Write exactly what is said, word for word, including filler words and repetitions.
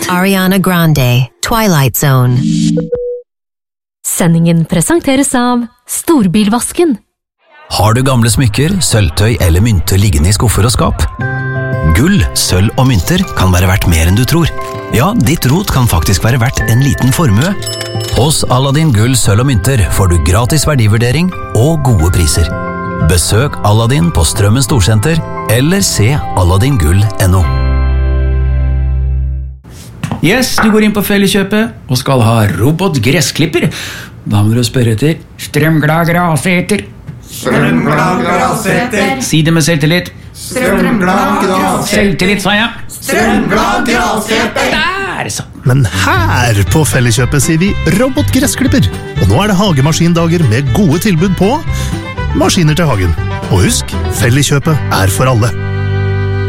Ariana Grande, Twilight Zone. Sendingen presenteres av Storbilvasken. Har du gamle smykker, sølvtøy eller mynter liggende i skuffer og skap? Gull, sølv og mynter kan være verdt mer enn du tror. Ja, ditt rot kan faktisk være verdt en liten formue. Hos Aladdin Gull, sølv og mynter får du gratis verdivurdering og gode priser. Besøk Aladdin på Strømmen Storsenter eller se aladdin gull punktum no. Yes, du går inn på Felleskjøpet og skal ha robotgressklipper. Da må du spørre etter strømglad graseter. Strømglad graseter. Si det med selvtillit. Strømglad graseter. Selvtillit, sa jeg. Strømglad graseter. Der, så. Men her på Felleskjøpet sier vi robotgressklipper. Og nå er det hagemaskindager med gode tilbud på maskiner til hagen. Og husk, Felleskjøpet er for alle.